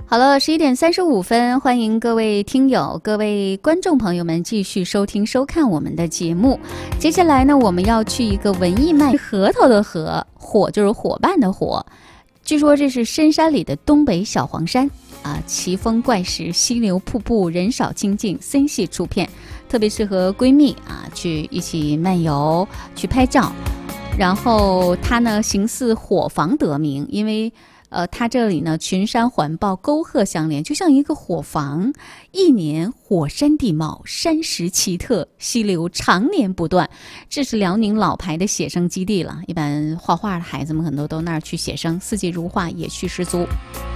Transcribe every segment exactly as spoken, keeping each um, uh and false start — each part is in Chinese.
好了，十一点三十五分，欢迎各位听友、各位观众朋友们继续收听、收看我们的节目。接下来呢，我们要去一个文艺漫核桃的核，伙就是伙伴的伙。据说这是深山里的东北小黄山啊，奇峰怪石、溪流瀑布，人少清静，森系出片，特别适合闺蜜啊去一起漫游、去拍照。然后它呢，形似火房得名，因为。呃，它这里呢，群山环抱，沟壑相连，就像一个火房，一年火山地貌，山石奇特，溪流常年不断。这是辽宁老牌的写生基地了，一般画画的孩子们很多都那儿去写生，四季如画，野趣十足。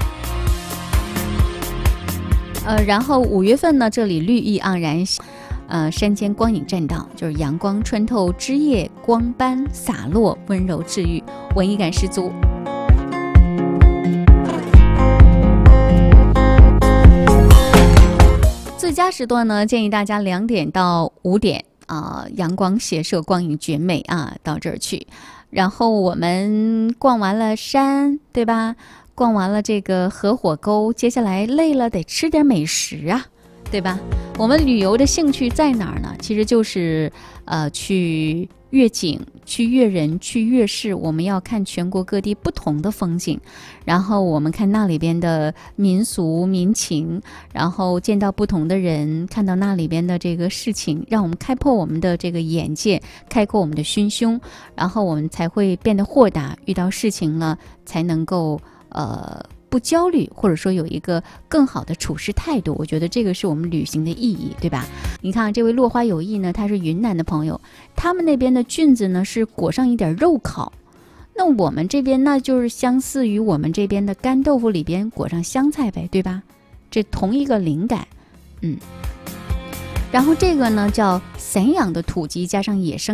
呃，然后五月份呢，这里绿意盎然。呃，山间光影栈道，就是阳光穿透枝叶，光斑洒落，温柔治愈，文艺感十足。最佳时段呢，建议大家两点到五点啊、呃，阳光斜射，光影绝美啊，到这儿去。然后我们逛完了山，对吧？逛完了这个河火沟，接下来累了得吃点美食啊，对吧？我们旅游的兴趣在哪儿呢？其实就是呃去阅景、去阅人、去阅事。我们要看全国各地不同的风景，然后我们看那里边的民俗民情，然后见到不同的人，看到那里边的这个事情，让我们开阔我们的这个眼界，开阔我们的心胸，然后我们才会变得豁达，遇到事情了才能够呃不焦虑，或者说有一个更好的处事态度。我觉得这个是我们旅行的意义，对吧？你看这位落花有意呢，他是云南的朋友，他们那边的菌子呢是裹上一点肉烤，那我们这边那就是相似于我们这边的干豆腐里边裹上香菜呗，对吧？这同一个灵感，嗯。然后这个呢叫散养的土鸡加上野生